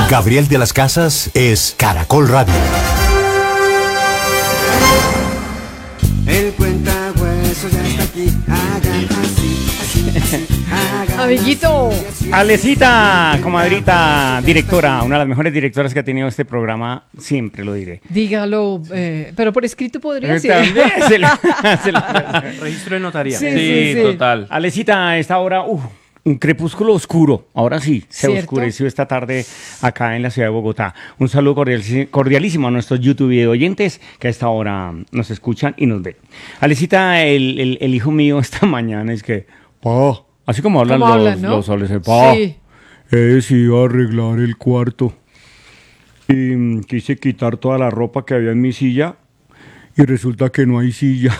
Gabriel de las Casas es Caracol Radio. El cuentahuesos ya está aquí. Hagan así. Amiguito. Alecita, comadrita, directora, una de las mejores directoras que ha tenido este programa, siempre lo diré. Dígalo, pero por escrito podría ser. Registro de notaría. Sí. Total. Alecita, a esta hora, un crepúsculo oscuro. Ahora sí, se ¿Cierto? oscureció esta tarde acá en la ciudad de Bogotá. Un saludo cordialísimo a nuestros YouTube oyentes que a esta hora nos escuchan y nos ven. Alecita, el hijo mío esta mañana es que, así como hablan los adolescentes, Sí. he decidido arreglar el cuarto y quise quitar toda la ropa que había en mi silla y resulta que no hay silla.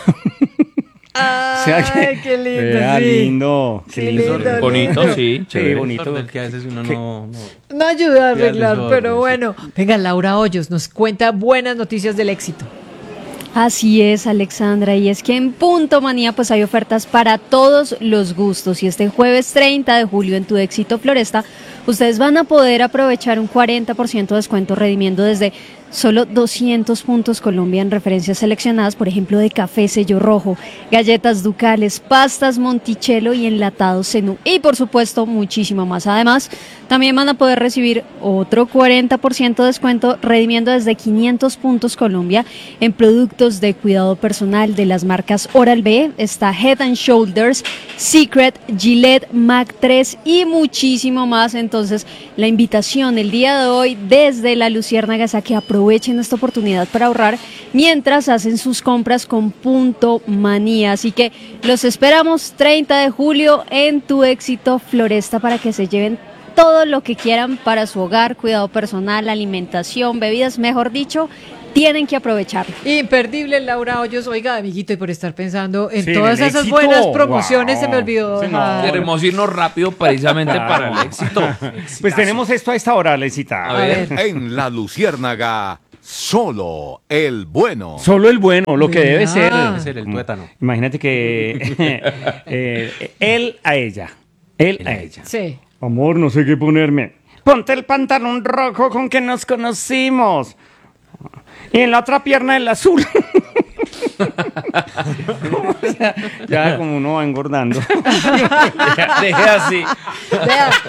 Ay, qué lindo, sí. lindo. Qué lindo. Bonito, sí. Sí, bonito. Del que a veces uno no... No ayuda a arreglar, desorden, pero sí. bueno. Venga, Laura Hoyos nos cuenta buenas noticias del éxito. Así es, Alexandra, y es que en Punto Manía pues hay ofertas para todos los gustos y este jueves 30 de julio en Tu Éxito Floresta ustedes van a poder aprovechar un 40% de descuento redimiendo desde solo 200 puntos Colombia en referencias seleccionadas, por ejemplo, de café sello rojo, galletas ducales, pastas Monticello y enlatados Zenú y por supuesto muchísimo más. Además, también van a poder recibir otro 40% de descuento redimiendo desde 500 puntos Colombia en productos de cuidado personal de las marcas Oral-B, está Head and Shoulders, Secret, Gillette, Mac 3 y muchísimo más. Entonces, la invitación el día de hoy desde La Luciérnaga es a que aprovechen esta oportunidad para ahorrar mientras hacen sus compras con Punto Manía. Así que los esperamos 30 de julio en Tu Éxito Floresta para que se lleven todo lo que quieran para su hogar, cuidado personal, alimentación, bebidas, mejor dicho, tienen que aprovecharlo. Imperdible, Laura Hoyos. Oiga, amiguito, y por estar pensando en Sí, todas el esas éxito. buenas promociones, Wow. se me olvidó. Sí, no. dejar. Queremos irnos rápido precisamente para el éxito. Pues tenemos esto a esta hora, Alecita. A ver. En La Luciérnaga, solo el bueno. Solo el bueno, lo que debe ser. Debe ser el tuétano. Imagínate que él a ella. Él a ella. Sí. Amor, no sé qué ponerme. Ponte el pantalón rojo con que nos conocimos. Y en la otra pierna el azul. ya como uno va engordando. Deje así. Vea,